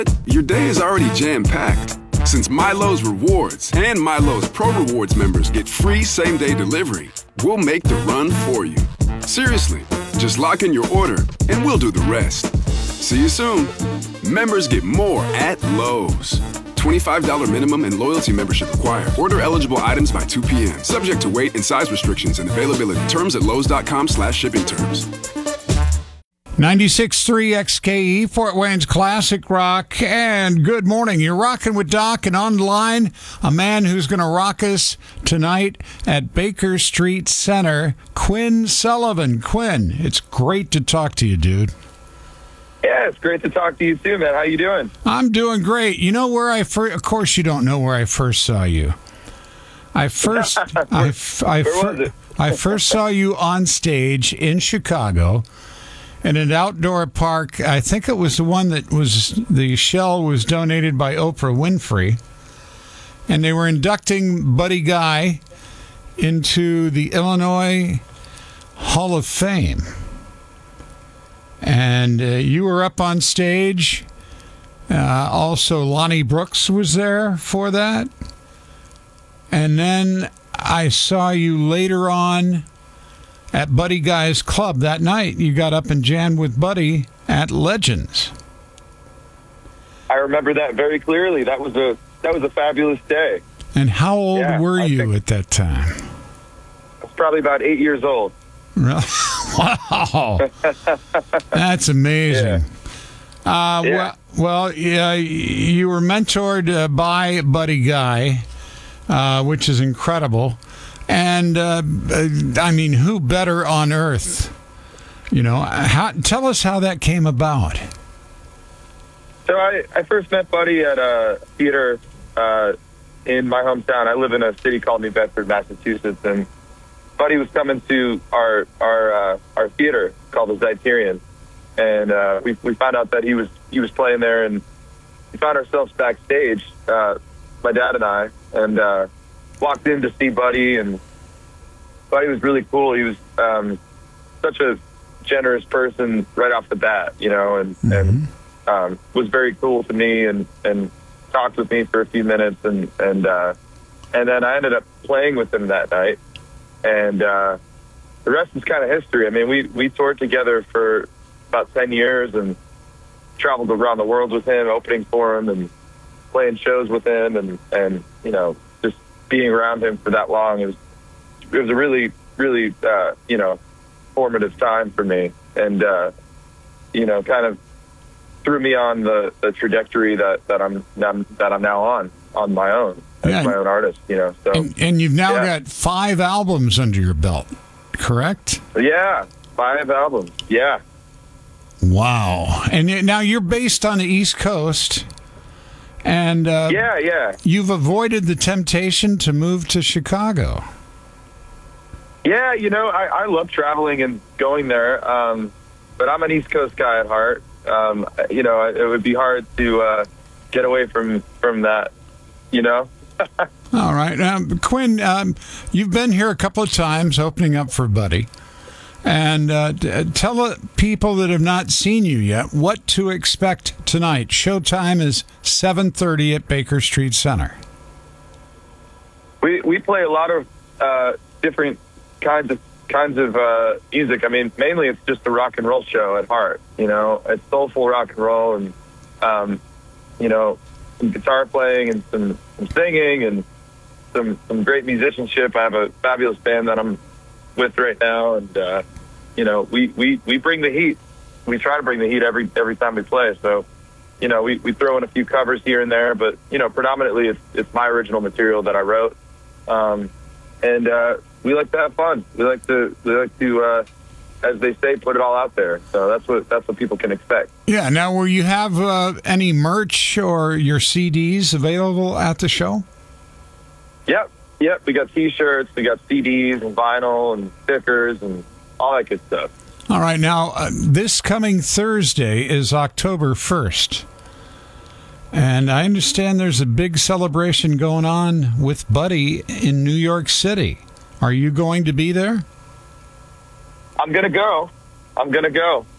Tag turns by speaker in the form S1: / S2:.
S1: Your day is already jam-packed. Since Milo's Rewards and Milo's Pro Rewards members get free same-day delivery, we'll make the run for you. Seriously, just lock in your order and we'll do the rest. See you soon. Members get more at Lowe's. $25 minimum and loyalty membership required. Order eligible items by 2 p.m. Subject to weight and size restrictions and availability. Terms at lowes.com/shipping terms.
S2: 96.3 XKE, Fort Wayne's Classic Rock, and good morning. You're rocking with Doc, and on the line, a man who's going to rock us tonight at Baker Street Center, Quinn Sullivan. Quinn, it's great to talk to you, dude.
S3: Yeah, it's great to talk to you too, man. How you doing?
S2: I'm doing great. You know where I first, of course you don't know where I first saw you. I first saw you on stage in Chicago in an outdoor park. I think it was the one that was, the shell was donated by Oprah Winfrey. And they were inducting Buddy Guy into the Illinois Hall of Fame. And you were up on stage. Also, Lonnie Brooks was there for that. And then I saw you later on at Buddy Guy's club that night. You got up and jammed with Buddy at Legends.
S3: I remember that very clearly. That was a fabulous day.
S2: And how old were you at that time?
S3: I was probably about 8 years old.
S2: Really? Wow. That's amazing.
S3: Yeah.
S2: Well, you were mentored by Buddy Guy, which is incredible. And, I mean, who better on earth? You know, tell us how that came about.
S3: So I first met Buddy at a theater in my hometown. I live in a city called New Bedford, Massachusetts, and Buddy was coming to our theater called the Zeiterion, and we found out that he was playing there, and we found ourselves backstage, my dad and I, and walked in to see Buddy, and Buddy was really cool. He was such a generous person right off the bat, you know, and was very cool to me, and talked with me for a few minutes, and then I ended up playing with him that night, and the rest is kind of history. I mean, we toured together for about 10 years and traveled around the world with him, opening for him and playing shows with him, and you know, just being around him for that long, it was a really, really, you know, formative time for me, and you know, kind of threw me on the trajectory that I'm now on my own as my own artist, you know. So
S2: and you've now got 5 albums under your belt, correct?
S3: Yeah, 5 albums. Yeah.
S2: Wow. And now you're based on the East Coast. And you've avoided the temptation to move to Chicago.
S3: Yeah, you know, I love traveling and going there, but I'm an East Coast guy at heart. You know, it would be hard to get away from that, you know?
S2: All right. Quinn, you've been here a couple of times opening up for Buddy. And tell people that have not seen you yet what to expect tonight. Showtime is 7:30 at Baker Street Center.
S3: We play a lot of different kinds of music. I mean, mainly it's just a rock and roll show at heart. You know, it's soulful rock and roll, and you know, some guitar playing and some singing and some great musicianship. I have a fabulous band that I'm with right now, and you know, we bring the heat. We try to bring the heat every time we play. So, you know, we throw in a few covers here and there, but you know, predominantly it's my original material that I wrote, and we like to have fun. We like to as they say, put it all out there. So that's what people can expect.
S2: Yeah. Now, will you have any merch or your CDs available at the show? Yep. We got T-shirts, we got CDs and vinyl and stickers and all that good stuff. All right. Now, this coming Thursday is October 1st. And I understand there's a big celebration going on with Buddy in New York City. Are you going to be there?
S3: I'm going to go.